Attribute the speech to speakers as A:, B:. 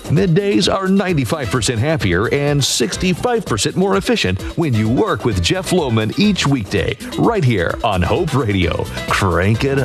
A: Middays are 95% happier and 65% more efficient when you work with Jeff Lohman each weekday, right here on Hope Radio. Crank it up.